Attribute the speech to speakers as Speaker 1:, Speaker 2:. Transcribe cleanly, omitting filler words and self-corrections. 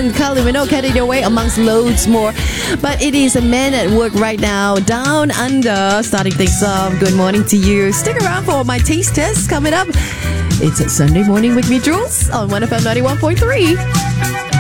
Speaker 1: and Kylie Minogue headed your way amongst loads more. But it is a man at work right now, down under, starting things off. Good morning to you. Stick around for my taste test coming up. It's a Sunday morning with me, Jules, on 1FM 91.3.